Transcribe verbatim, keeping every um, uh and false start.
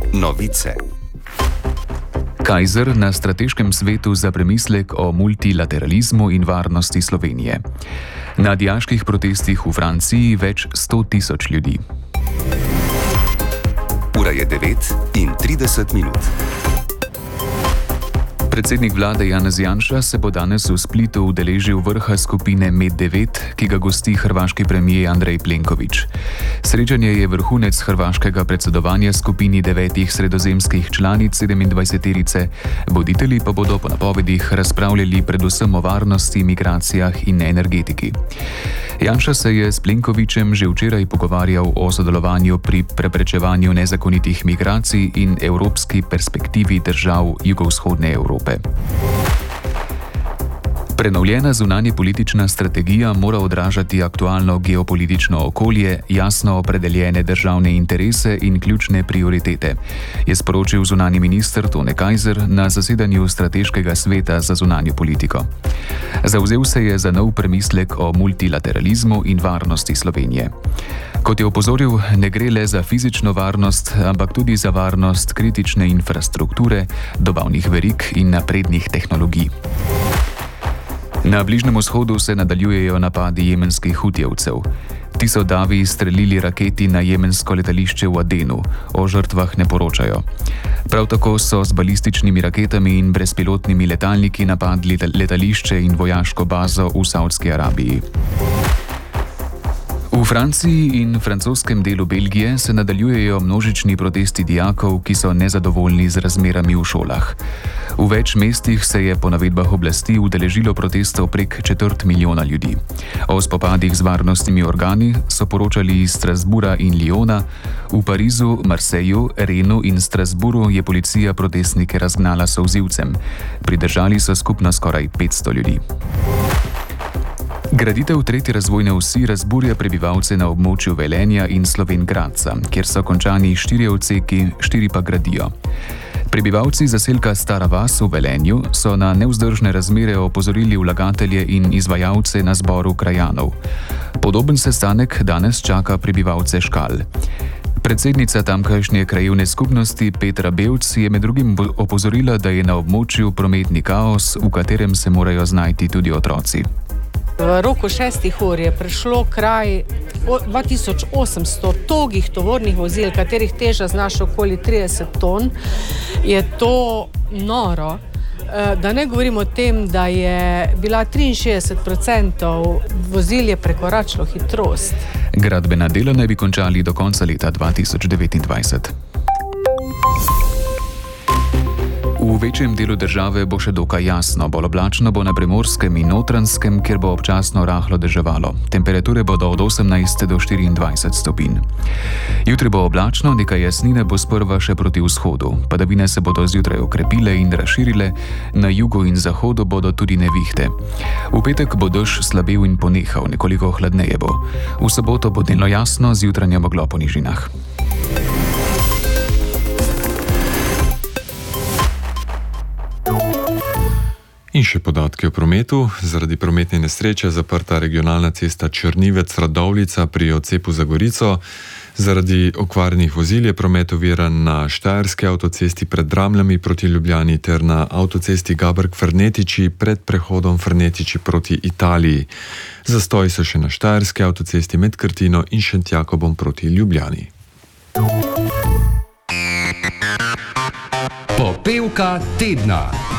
Novice. Kajzer na strateškem svetu za premislek o multilateralizmu in varnosti Slovenije. Na dijaških protestih v Franciji več sto tisoč ljudi. Ura je devet in trideset minut. Predsednik vlade Janez Janša se bo danes v Splitu udeležil vrha skupine Med devet, ki ga gosti hrvaški premier Andrej Plenković. Srečanje je vrhunec hrvaškega predsedovanja skupini devetih sredozemskih članic sedemindvajseterice, voditelji pa bodo po napovedih razpravljali predvsem o varnosti, migracijah in energetiki. Janša se je s Plenkovićem že včeraj pogovarjal o sodelovanju pri preprečevanju nezakonitih migracij in evropski perspektivi držav jugovzhodne Evrope. Prenovljena zunanjepolitična strategija mora odražati aktualno geopolitično okolje, jasno opredeljene državne interese in ključne prioritete, je sporočil zunanji minister Tone Kajzer na zasedanju Strateškega sveta za zunanjo politiko. Zavzel se je za nov premislek o multilateralizmu in varnosti Slovenije. Kot je opozoril, ne gre le za fizično varnost, ampak tudi za varnost kritične infrastrukture, dobavnih verig in naprednih tehnologij. Na Bližnjem vzhodu se nadaljujejo napadi jemenskih hutijevcev. Ti so davi strelili raketi na jemensko letališče v Adenu, o žrtvah ne poročajo. Prav tako so z balističnimi raketami in brezpilotnimi letalniki napadli letališče in vojaško bazo v Saudski Arabiji. V Franciji in francoskem delu Belgije se nadaljujejo množični protesti dijakov, ki so nezadovoljni z razmerami v šolah. V več mestih se je po navedbah oblasti udeležilo protestov prek četrt milijona ljudi. O spopadih z varnostnimi organi so poročali iz Strasbourga in Lyona. V Parizu, Marseju, Renu in Strasbourgu je policija protestnike razgnala s solzivcem. Pridržali so skupno skoraj petsto ljudi. Graditev tretje razvojne osi razburja prebivalce na območju Velenja in Slovenj Gradca, kjer so končani štirje odseki, štiri pa gradijo. Prebivalci zaselka Stara vas v Velenju so na nevzdržne razmere opozorili vlagatelje in izvajalce na zboru krajanov. Podoben sestanek danes čaka prebivalce Škal. Predsednica tamkajšnje krajevne skupnosti Petra Bevc je med drugim opozorila, da je na območju prometni kaos, v katerem se morajo znajti tudi otroci. V roku šestih ur je prišlo kraj dva tisoč osemsto togih tovornih vozil, katerih teža znaša okoli trideset ton. Je to noro. Da ne govorim o tem, da je bila triinšestdeset odstotkov vozil je prekoračilo hitrost. Gradbena dela naj bi končali do konca leta dva tisoč devetindvajset. V večjem delu države bo še dokaj jasno, bolj oblačno bo na Primorskem in Notranjskem, kjer bo občasno rahlo deževalo. Temperature bodo od osemnajst do štiriindvajset stopinj. Jutri bo oblačno, nekaj jasnine bo sprva še proti vzhodu. Padavine se bodo zjutraj okrepile in razširile, na jugu in zahodu bodo tudi nevihte. V petek bo dež slabel in ponehal, nekoliko hladneje bo. V soboto bo delno jasno, zjutraj meglo po nižinah. In še podatke o prometu. Zaradi prometne nesreče je zaprta regionalna cesta Črnivec-Radovljica pri odcepu za Gorico. Zaradi okvarjenih vozil je promet oviran na Štajerski avtocesti pred Dramljami proti Ljubljani ter na avtocesti Gaberg-Fernetiči pred prehodom Fernetiči proti Italiji. Zastoji so še na Štajerski avtocesti med Krtino in Šentjakobom proti Ljubljani. Popevka tedna.